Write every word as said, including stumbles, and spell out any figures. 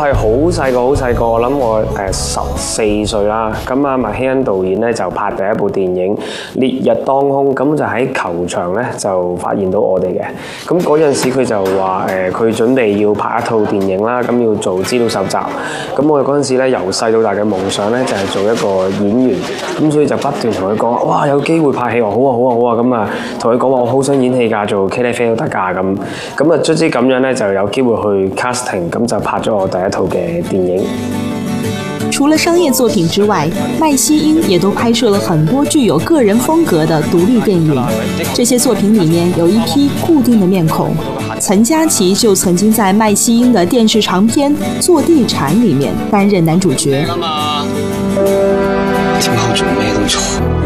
係好細個，好細個，我諗我誒十四歲啦。咁啊，麥希恩導演咧就拍第一部電影《烈日當空》，咁就喺球場咧就發現到我哋嘅。咁嗰陣時佢就話誒，佢、呃、準備要拍一套電影啦，咁要做資料搜集。咁我哋嗰陣時咧由細到大嘅夢想咧就係、是、做一個演員，咁所以就不斷同佢講，哇有機會拍戲喎，好啊好啊好啊，咁啊同佢講話我好想演戲㗎，做茄喱啡都得㗎咁。咁啊卒之咁樣咧就有機會去 casting， 咁就拍咗我第一套嘅電影。 除了商業作品之外，麥希英也都拍攝了很多具有個人風格的獨立電影。這些作品裡面有一批固定的面孔，岑嘉琪就曾經在麥希英的電視長片《做地產》裡面擔任男主角。 點解我做咩都錯？